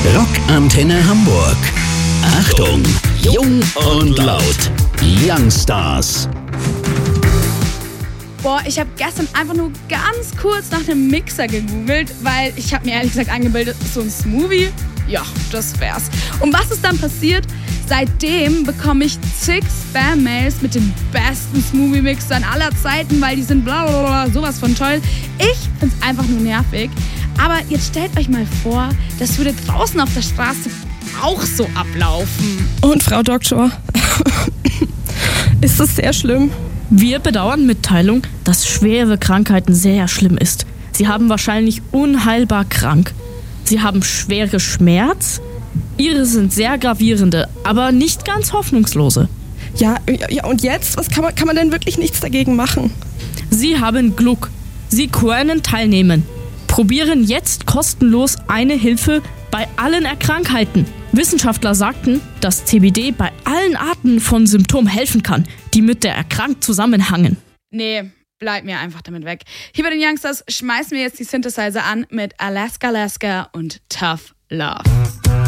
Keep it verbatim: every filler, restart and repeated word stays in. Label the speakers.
Speaker 1: Rockantenne Hamburg. Achtung, jung und laut. Youngstars.
Speaker 2: Boah, ich habe gestern einfach nur ganz kurz nach einem Mixer gegoogelt, weil ich habe mir ehrlich gesagt eingebildet, so ein Smoothie, ja, das wär's. Und was ist dann passiert? Seitdem bekomme ich zig Spam-Mails mit den besten Smoothie-Mixern aller Zeiten, weil die sind bla bla bla, sowas von toll. Ich find's einfach nur nervig. Aber jetzt stellt euch mal vor, das würde draußen auf der Straße auch so ablaufen.
Speaker 3: Und Frau Doktor, ist das sehr schlimm?
Speaker 4: Wir bedauern Mitteilung, dass schwere Krankheiten sehr schlimm ist. Sie haben wahrscheinlich unheilbar krank. Sie haben schwere Schmerz. Ihre sind sehr gravierende, aber nicht ganz hoffnungslose.
Speaker 3: Ja, ja, und jetzt? Was kann man, kann man denn wirklich nichts dagegen machen?
Speaker 4: Sie haben Glück. Sie können teilnehmen. Probieren jetzt kostenlos eine Hilfe bei allen Erkrankheiten. Wissenschaftler sagten, dass C B D bei allen Arten von Symptomen helfen kann, die mit der Erkrankung zusammenhängen.
Speaker 2: Nee, bleib mir einfach damit weg. Hier bei den Youngstars schmeißen wir jetzt die Synthesizer an mit Alaska Alaska und Tough Love.